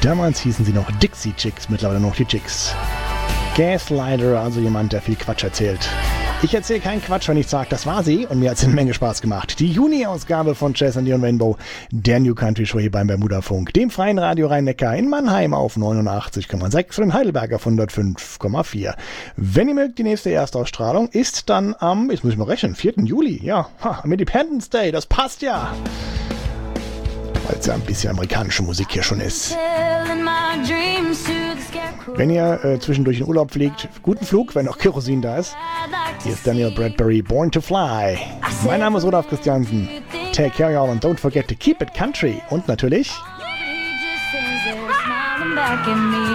Damals hießen sie noch Dixie Chicks, mittlerweile noch die Chicks. Gaslighter, also jemand, der viel Quatsch erzählt. Ich erzähle keinen Quatsch, wenn ich sage, das war sie und mir hat es eine Menge Spaß gemacht. Die Juni-Ausgabe von Jazz and Neon Rainbow, der New Country Show hier beim Bermuda-Funk, dem freien Radio Rhein-Neckar in Mannheim auf 89,6 und in Heidelberg auf 105,4. Wenn ihr mögt, die nächste Erstausstrahlung ist dann am, jetzt muss ich mal rechnen, 4. Juli, ja, am Independence Day, das passt ja. Weil es ja ein bisschen amerikanische Musik hier schon ist. Wenn ihr zwischendurch in Urlaub fliegt, guten Flug, wenn noch Kerosin da ist. Hier ist Daniel Bradbury, Born to Fly. Mein Name ist Olaf Christiansen. Take care, y'all, and don't forget to keep it country. Und natürlich...